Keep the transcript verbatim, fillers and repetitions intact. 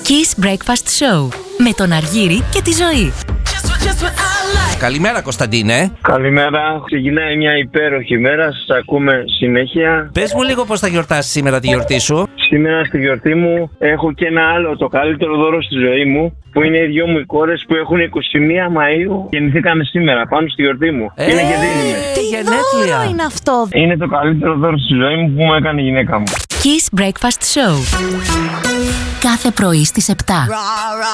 Kiss Breakfast Show με τον Αργύρη και τη Ζωή. Καλημέρα, Κωνσταντίνε. Καλημέρα. Ξεκινάει μια υπέροχη μέρα. Σας ακούμε συνέχεια. Πες μου λίγο πώς θα γιορτάσεις σήμερα τη γιορτή σου. Σήμερα στη γιορτή μου έχω και ένα άλλο, το καλύτερο δώρο στη ζωή μου, που είναι οι δυο μου οι κόρες που έχουν εικοστή μία Μαΐου. Γεννηθήκανε σήμερα πάνω στη γιορτή μου. Ε, είναι και δίνουμε. Τι γενέθλια δώρο είναι αυτό? Είναι το καλύτερο δώρο στη ζωή μου που μου έκανε η γυναίκα μου. Kiss Breakfast Show κάθε πρωί στις επτά.